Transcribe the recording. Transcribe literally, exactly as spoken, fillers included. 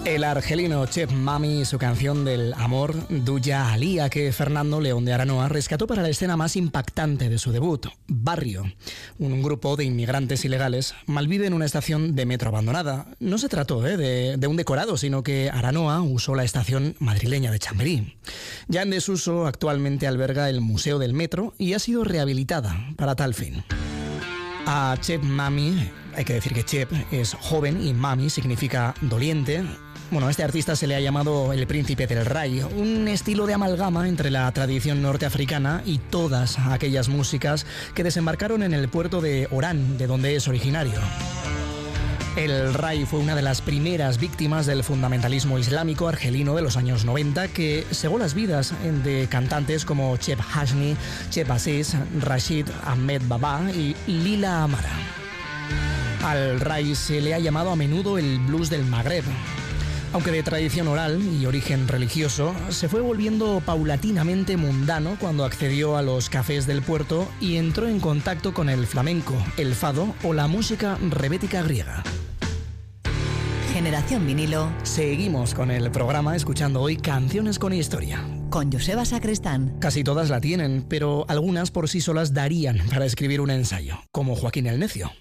El argelino Cheb Mami y su canción del amor, Duya Alía, que Fernando León de Aranoa rescató para la escena más impactante de su debut, Barrio. Un grupo de inmigrantes ilegales malvive en una estación de metro abandonada. No se trató ¿eh? de, de un decorado, sino que Aranoa usó la estación madrileña de Chamberí. Ya en desuso, actualmente alberga el Museo del Metro y ha sido rehabilitada para tal fin. A Cheb Mami, hay que decir que Cheb es joven y Mami significa doliente. Bueno, a este artista se le ha llamado el príncipe del Rai, un estilo de amalgama entre la tradición norteafricana y todas aquellas músicas que desembarcaron en el puerto de Orán, de donde es originario. El Rai fue una de las primeras víctimas del fundamentalismo islámico argelino de los años noventa, que cegó las vidas de cantantes como Cheb Hashni, Cheb Aziz, Rashid Ahmed Baba y Lila Amara. Al Rai se le ha llamado a menudo el blues del Magreb. Aunque de tradición oral y origen religioso, se fue volviendo paulatinamente mundano cuando accedió a los cafés del puerto y entró en contacto con el flamenco, el fado o la música rebética griega. Generación Vinilo. Seguimos con el programa escuchando hoy canciones con historia. Con Joseba Sacristán. Casi todas la tienen, pero algunas por sí solas darían para escribir un ensayo, como Joaquín el Necio.